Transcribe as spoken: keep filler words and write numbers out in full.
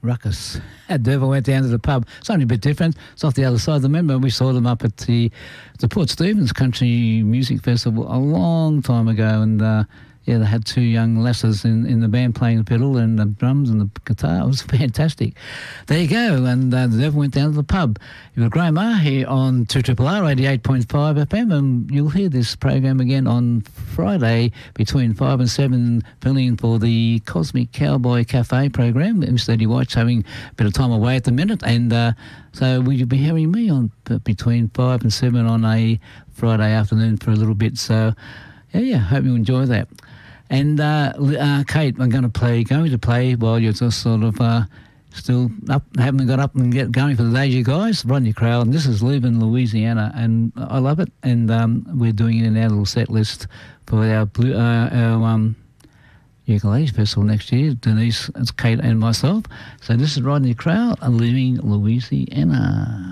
Ruckus. Derval went down to the pub. Something a bit different. It's off the other side. Remember, we saw them up at the the Port Stephens Country Music Festival a long time ago, and uh, yeah, they had two young lasses in, in the band playing the fiddle and the drums and the guitar. It was fantastic. There you go. And uh, the Devil went down to the pub. You've got Graham Maher here on two R R R eighty-eight point five F M, and you'll hear this program again on Friday between five and seven, filling in for the Cosmic Cowboy Cafe program. Mister Eddie White's having a bit of time away at the minute, and uh, so will you be hearing me on between five and seven on a Friday afternoon for a little bit. So, yeah, yeah, hope you enjoy that. And uh, uh, Kate, I'm going to play, going to play while you're just sort of uh, still up, haven't got up and get going for the day, you guys. Rodney Crowell, and this is Leaving Louisiana, and I love it. And um, we're doing it in our little set list for our blue, uh, our um, Ukulele Festival next year. Denise, it's Kate, and myself. So this is Rodney Crowell, Leaving Louisiana.